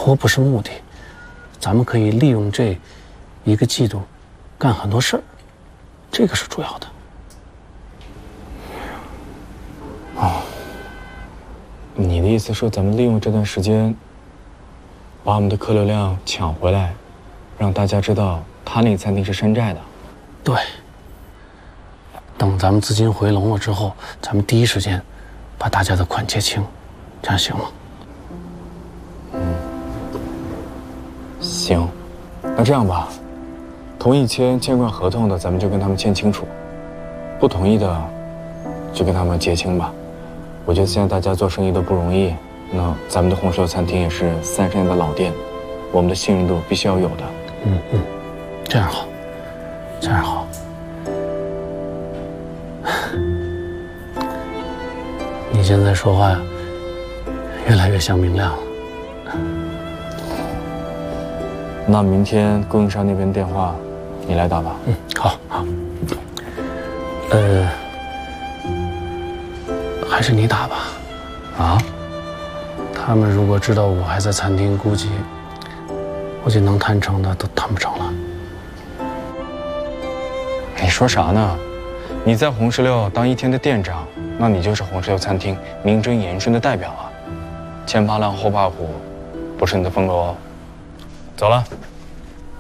托不是目的，咱们可以利用这1个季度干很多事儿，这个是主要的。 哦，你的意思说咱们利用这段时间，把我们的客流量抢回来，让大家知道他那个餐厅是山寨的。 对。等咱们资金回笼了之后，咱们第一时间把大家的款结清，这样行吗？ 行，那这样吧，同意签款合同的，咱们就跟他们签清楚；不同意的，就跟他们结清吧。我觉得现在大家做生意都不容易，那咱们的红石榴餐厅也是3十年的老店，我们的信任度必须要有的。 这样好，这样好。你现在说话越来越像明亮了。 那明天供应商那边电话，你来打吧。 好。还是你打吧。 啊？ 他们如果知道我还在餐厅，估计能谈成的都谈不成了。 你说啥呢？你在红石榴当1天的店长，那你就是红石榴餐厅名正言顺的代表啊。前怕狼后怕虎，不是你的风格哦。走了。